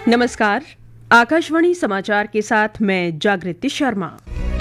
नमस्कार। आकाशवाणी समाचार के साथ मैं जागृति शर्मा।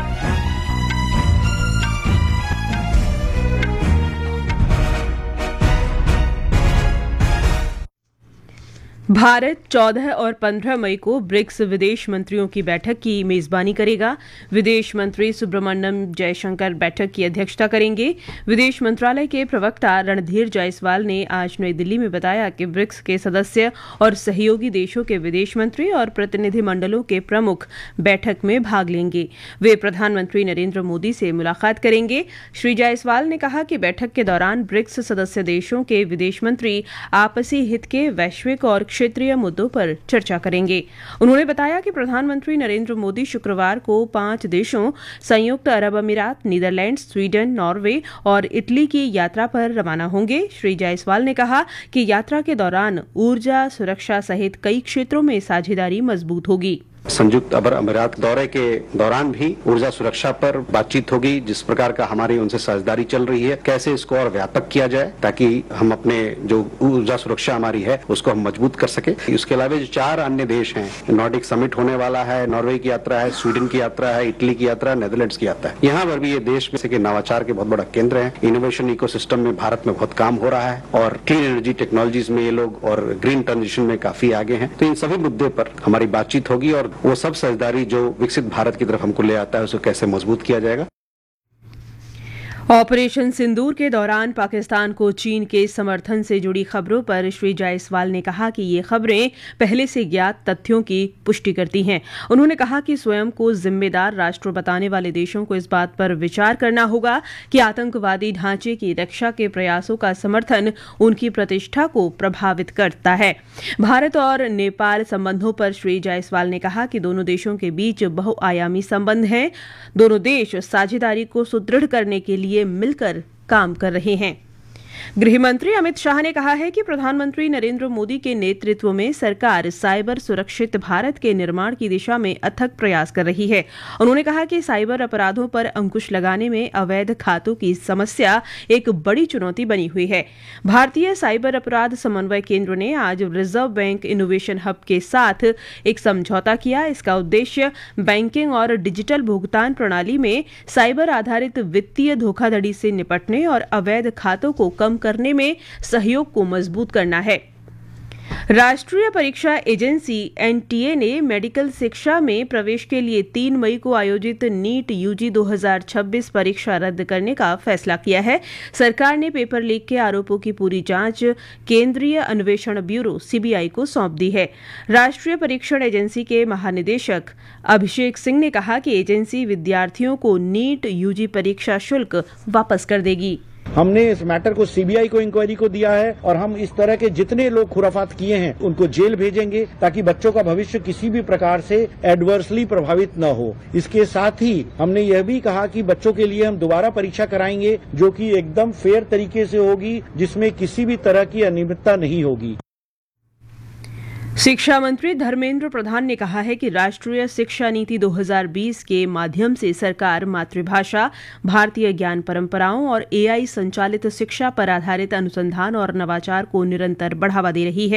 भारत 14 और 15 मई को ब्रिक्स विदेश मंत्रियों की बैठक की मेजबानी करेगा। विदेश मंत्री सुब्रमण्यम जयशंकर बैठक की अध्यक्षता करेंगे। विदेश मंत्रालय के प्रवक्ता रणधीर जायसवाल ने आज नई दिल्ली में बताया कि ब्रिक्स के सदस्य और सहयोगी देशों के विदेश मंत्री और प्रतिनिधिमंडलों के प्रमुख बैठक में भाग लेंगे। वे प्रधानमंत्री नरेंद्र मोदी से मुलाकात करेंगे। श्री जायसवाल ने कहा कि बैठक के दौरान ब्रिक्स सदस्य देशों के विदेश मंत्री आपसी हित के वैश्विक और क्षेत्रीय मुद्दों पर चर्चा करेंगे। उन्होंने बताया कि प्रधानमंत्री नरेंद्र मोदी शुक्रवार को 5 देशों संयुक्त अरब अमीरात, नीदरलैंड, स्वीडन, नॉर्वे और इटली की यात्रा पर रवाना होंगे। श्री जायसवाल ने कहा कि यात्रा के दौरान ऊर्जा सुरक्षा सहित कई क्षेत्रों में साझेदारी मजबूत होगी। संयुक्त अरब अमीरात दौरे के दौरान भी ऊर्जा सुरक्षा पर बातचीत होगी। जिस प्रकार का हमारी उनसे साझेदारी चल रही है, कैसे इसको और व्यापक किया जाए ताकि हम अपने जो ऊर्जा सुरक्षा हमारी है उसको हम मजबूत कर सके। उसके अलावा जो 4 अन्य देश हैं, नॉर्डिक समिट होने वाला है, नॉर्वे की यात्रा है, स्वीडन की यात्रा है, इटली की यात्रा, नेदरलैंड्स की यात्रा है। यहाँ पर भी ये देश में से नवाचार के बहुत बड़ा केंद्र है। इनोवेशन इकोसिस्टम में भारत में बहुत काम हो रहा है और क्लीन एनर्जी टेक्नोलॉजीज में ये लोग और ग्रीन ट्रांजिशन में काफी आगे हैं। तो इन सभी मुद्दे पर हमारी बातचीत होगी और वो सब साझेदारी जो विकसित भारत की तरफ हमको ले आता है उसे कैसे मजबूत किया जाएगा। ऑपरेशन सिंदूर के दौरान पाकिस्तान को चीन के समर्थन से जुड़ी खबरों पर श्री जायसवाल ने कहा कि ये खबरें पहले से ज्ञात तथ्यों की पुष्टि करती हैं। उन्होंने कहा कि स्वयं को जिम्मेदार राष्ट्र बताने वाले देशों को इस बात पर विचार करना होगा कि आतंकवादी ढांचे की रक्षा के प्रयासों का समर्थन उनकी प्रतिष्ठा को प्रभावित करता है। भारत और नेपाल संबंधों पर श्री जायसवाल ने कहा कि दोनों देशों के बीच बहुआयामी संबंध हैं। दोनों देश साझेदारी को सुदृढ़ करने के लिए मिलकर काम कर रहे हैं। गृह मंत्री अमित शाह ने कहा है कि प्रधानमंत्री नरेंद्र मोदी के नेतृत्व में सरकार साइबर सुरक्षित भारत के निर्माण की दिशा में अथक प्रयास कर रही है। उन्होंने कहा कि साइबर अपराधों पर अंकुश लगाने में अवैध खातों की समस्या एक बड़ी चुनौती बनी हुई है। भारतीय साइबर अपराध समन्वय केंद्र ने आज रिजर्व बैंक इनोवेशन हब के साथ एक समझौता किया। इसका उद्देश्य बैंकिंग और डिजिटल भुगतान प्रणाली में साइबर आधारित वित्तीय धोखाधड़ी से निपटने और अवैध खातों को कम करने में सहयोग को मजबूत करना है। राष्ट्रीय परीक्षा एजेंसी एनटीए ने मेडिकल शिक्षा में प्रवेश के लिए 3 मई को आयोजित नीट यूजी 2026 परीक्षा रद्द करने का फैसला किया है। सरकार ने पेपर लीक के आरोपों की पूरी जांच केंद्रीय अन्वेषण ब्यूरो सीबीआई को सौंप दी है। राष्ट्रीय परीक्षण एजेंसी के महानिदेशक अभिषेक सिंह ने कहा कि एजेंसी विद्यार्थियों को नीट यूजी परीक्षा शुल्क वापस कर देगी। हमने इस मैटर को सीबीआई को इंक्वायरी को दिया है और हम इस तरह के जितने लोग खुराफात किए हैं उनको जेल भेजेंगे ताकि बच्चों का भविष्य किसी भी प्रकार से एडवर्सली प्रभावित न हो। इसके साथ ही हमने यह भी कहा कि बच्चों के लिए हम दोबारा परीक्षा कराएंगे जो कि एकदम फेयर तरीके से होगी, जिसमें किसी भी तरह की अनियमितता नहीं होगी। शिक्षा मंत्री धर्मेंद्र प्रधान ने कहा है कि राष्ट्रीय शिक्षा नीति 2020 के माध्यम से सरकार मातृभाषा, भारतीय ज्ञान परंपराओं और एआई संचालित शिक्षा पर आधारित अनुसंधान और नवाचार को निरंतर बढ़ावा दे रही है।